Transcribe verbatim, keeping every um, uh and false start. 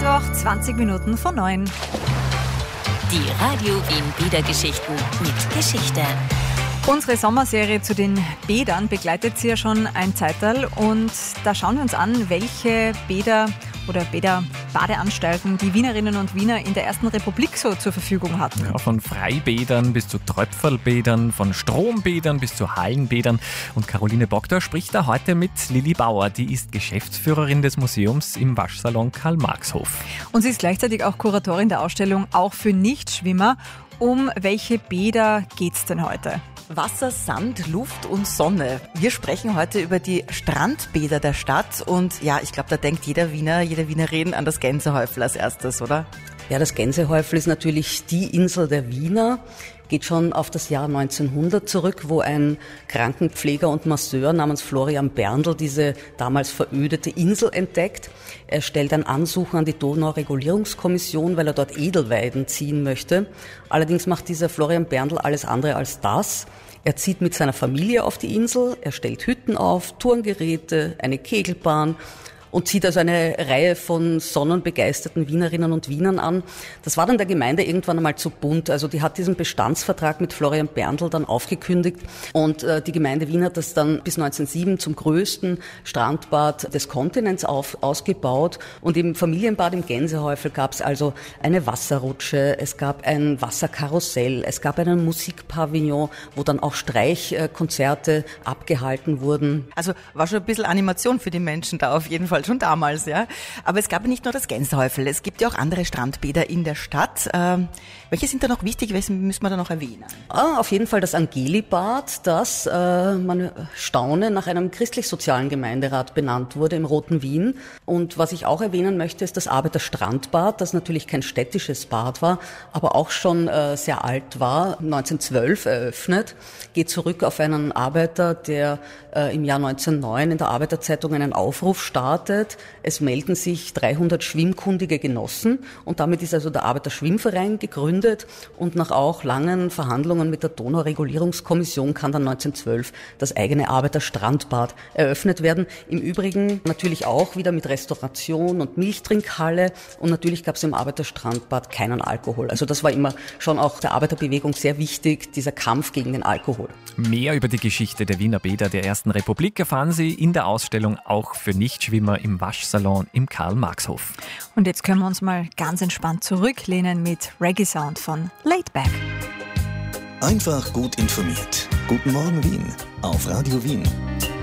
Mittwoch, zwanzig Minuten vor neun. Die Radio Wien Bädergeschichten mit Geschichte. Unsere Sommerserie zu den Bädern begleitet Sie ja schon ein Zeitl und da schauen wir uns an, welche Bäder oder Bäder-Badeanstalten die Wienerinnen und Wiener in der Ersten Republik so zur Verfügung hatten. Ja, von Freibädern bis zu Tröpfelbädern, von Strombädern bis zu Hallenbädern. Und Caroline Bogdor spricht da heute mit Lilli Bauer, die ist Geschäftsführerin des Museums im Waschsalon Karl-Marx-Hof. Und sie ist gleichzeitig auch Kuratorin der Ausstellung Auch für Nichtschwimmer. Um welche Bäder geht's denn heute? Wasser, Sand, Luft und Sonne. Wir sprechen heute über die Strandbäder der Stadt und ja, ich glaube, da denkt jeder Wiener, jede Wienerin an das Gänsehäufel als erstes, oder? Ja, das Gänsehäufel ist natürlich die Insel der Wiener, geht schon auf das Jahr neunzehnhundert zurück, wo ein Krankenpfleger und Masseur namens Florian Berndl diese damals verödete Insel entdeckt. Er stellt ein Ansuchen an die Donauregulierungskommission, weil er dort Edelweiden ziehen möchte. Allerdings macht dieser Florian Berndl alles andere als das. Er zieht mit seiner Familie auf die Insel, er stellt Hütten auf, Turngeräte, eine Kegelbahn und zieht also eine Reihe von sonnenbegeisterten Wienerinnen und Wienern an. Das war dann der Gemeinde irgendwann einmal zu bunt. Also die hat diesen Bestandsvertrag mit Florian Berndl dann aufgekündigt und äh, die Gemeinde Wien hat das dann bis neunzehnhundertsieben zum größten Strandbad des Kontinents auf, ausgebaut. Und im Familienbad im Gänsehäufel gab es also eine Wasserrutsche, es gab ein Wasserkarussell, es gab einen Musikpavillon, wo dann auch Streichkonzerte abgehalten wurden. Also war schon ein bisschen Animation für die Menschen da auf jeden Fall. Schon damals, ja. Aber es gab ja nicht nur das Gänsehäufel, es gibt ja auch andere Strandbäder in der Stadt. Ähm, welche sind da noch wichtig, welche müssen wir da noch erwähnen? Ah, auf jeden Fall das Angelibad, das, äh, man staune, nach einem christlich-sozialen Gemeinderat benannt wurde im Roten Wien. Und was ich auch erwähnen möchte, ist das Arbeiterstrandbad, das natürlich kein städtisches Bad war, aber auch schon äh, sehr alt war, neunzehnhundertzwölf eröffnet, geht zurück auf einen Arbeiter, der äh, im Jahr neunzehnhundertneun in der Arbeiterzeitung einen Aufruf startet. Es melden sich dreihundert schwimmkundige Genossen und damit ist also der Arbeiterschwimmverein gegründet und nach auch langen Verhandlungen mit der Donauregulierungskommission kann dann neunzehnhundertzwölf das eigene Arbeiterstrandbad eröffnet werden. Im Übrigen natürlich auch wieder mit Restauration und Milchtrinkhalle und natürlich gab es im Arbeiterstrandbad keinen Alkohol. Also das war immer schon auch der Arbeiterbewegung sehr wichtig, dieser Kampf gegen den Alkohol. Mehr über die Geschichte der Wiener Bäder der Ersten Republik erfahren Sie in der Ausstellung Auch für Nichtschwimmer im Waschsalon im Karl-Marx-Hof. Und jetzt können wir uns mal ganz entspannt zurücklehnen mit Reggae Sound von Laid Back. Einfach gut informiert. Guten Morgen Wien auf Radio Wien.